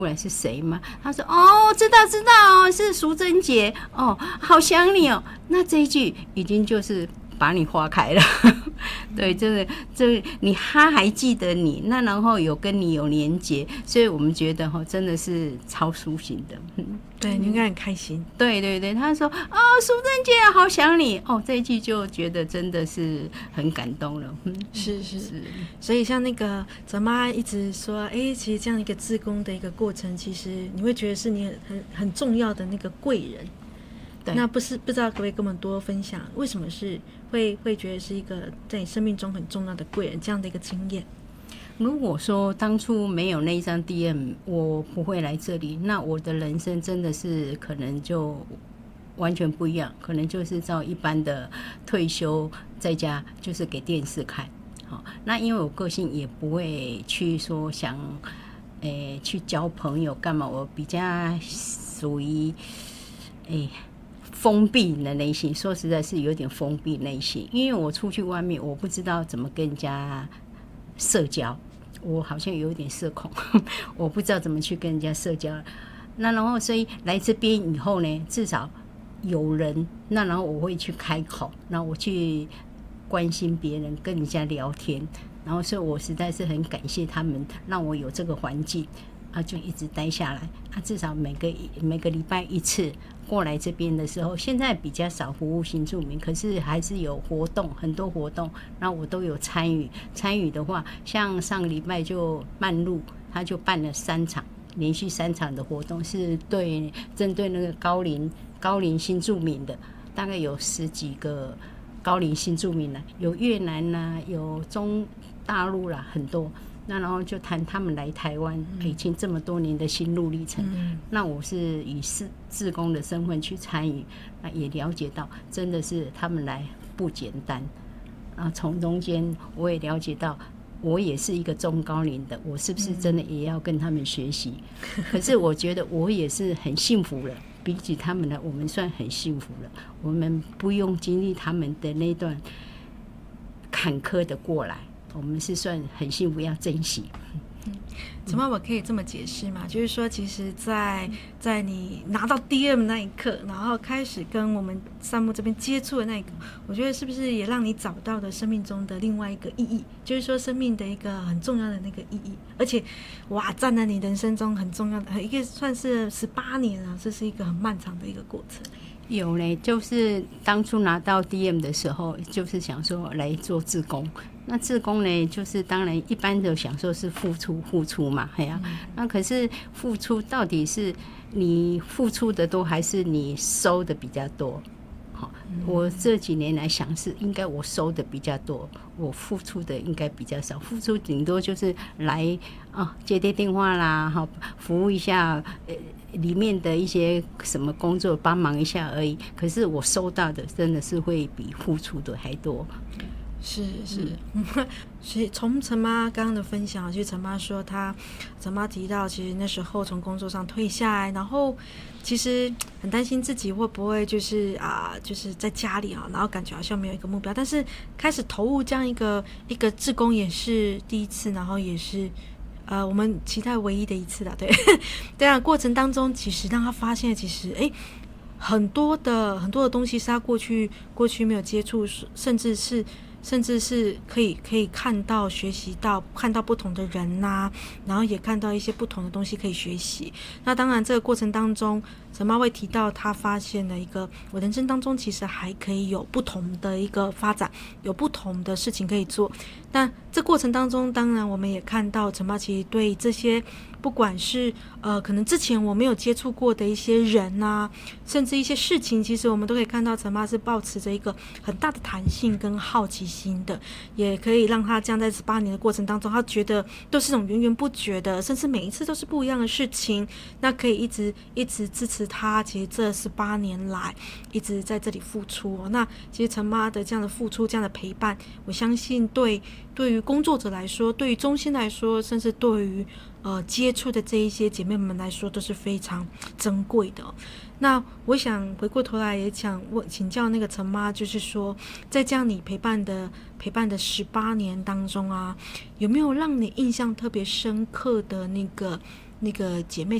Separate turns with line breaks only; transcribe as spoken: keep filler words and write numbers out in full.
过来是谁吗？他说哦，知道知道，是淑珍姐哦，好想你哦。那这一句已经就是把你花开了。对，这个这个你他还记得你，那然后有跟你有连结，所以我们觉得哈，真的是超舒心的。
对，你应该很开心。
对对对，他说哦，淑珍姐好想你哦，这一句就觉得真的是很感动了。嗯，
是是是。所以像那个泽妈一直说，哎，其实这样一个志工的一个过程，其实你会觉得是你很很很重要的那个贵人。那不是不知道可不可以跟我们多分享，为什么是会会觉得是一个在你生命中很重要的贵人这样的一个经验？
如果说当初没有那一张 D M， 我不会来这里，那我的人生真的是可能就完全不一样，可能就是照一般的退休在家，就是给电视看。好，那因为我个性也不会去说想，诶、欸、去交朋友干嘛，我比较属于诶。欸封闭的内心，说实在是有点封闭内心，因为我出去外面，我不知道怎么跟人家社交，我好像有点社恐，我不知道怎么去跟人家社交。那然后，所以来这边以后呢，至少有人，那然后我会去开口，然后我去关心别人，跟人家聊天，然后所以我实在是很感谢他们，让我有这个环境。啊，就一直待下来。啊，至少每个每个礼拜一次过来这边的时候，现在比较少服务新住民，可是还是有活动，很多活动，然后我都有参与。参与的话，像上个礼拜就漫路，他就办了三场，连续三场的活动，是对针对那个高龄高龄新住民的，大概有十几个高龄新住民啦，有越南啦，有中大陆啦，很多。那然后就谈他们来台湾已经这么多年的心路历程，嗯、那我是以是志工的身份去参与，那也了解到真的是他们来不简单，啊，从中间我也了解到，我也是一个中高龄的，我是不是真的也要跟他们学习？嗯、可是我觉得我也是很幸福了，比起他们呢，我们算很幸福了，我们不用经历他们的那段坎坷的过来。我们是算很幸福，要珍惜。
怎么我可以这么解释吗？就是说，其实在在你拿到 D M 那一刻，然后开始跟我们善牧这边接触的那一刻，我觉得是不是也让你找到了生命中的另外一个意义？就是说，生命的一个很重要的那个意义，而且哇，占在你人生中很重要的一个，算是十八年啊，这是一个很漫长的一个过程。
有嘞，就是当初拿到 D M 的时候，就是想说来做志工。那志工呢，就是当然一般的想说是付出付出嘛，哎呀、啊，嗯、那可是付出到底是你付出的多，还是你收的比较多？好，我这几年来想是应该我收的比较多，我付出的应该比较少，付出顶多就是来啊接接电话啦，好服务一下呃里面的一些什么工作帮忙一下而已。可是我收到的真的是会比付出的还多。
是是，嗯、所以从陈妈刚刚的分享，其实陈妈说她，陈妈提到，其实那时候从工作上退下来，然后其实很担心自己会不会就是啊、呃，就是在家里啊，然后感觉好像没有一个目标，但是开始投入这样一个一个志工也是第一次，然后也是呃我们期待唯一的一次啦，对对啊，过程当中其实让他发现，其实哎。很多的很多的东西是他过去过去没有接触，甚至是甚至是可以可以看到、学习到、看到不同的人呐、啊，然后也看到一些不同的东西可以学习。那当然，这个过程当中，陈妈会提到她发现了一个，我人生当中其实还可以有不同的一个发展，有不同的事情可以做。那这过程当中，当然我们也看到陈妈其实对这些。不管是呃，可能之前我没有接触过的一些人啊，甚至一些事情，其实我们都可以看到陈妈是抱持着一个很大的弹性跟好奇心的，也可以让他这样在十八年的过程当中，他觉得都是一种源源不绝的，甚至每一次都是不一样的事情，那可以一直一直支持他。其实这十八年来一直在这里付出、哦，那其实陈妈的这样的付出，这样的陪伴，我相信对对于工作者来说，对于中心来说，甚至对于呃，接触的这一些姐妹们来说都是非常珍贵的、哦。那我想回过头来也想问请教那个陈妈，就是说，在这样你陪伴的陪伴的十八年当中啊，有没有让你印象特别深刻的那个那个姐妹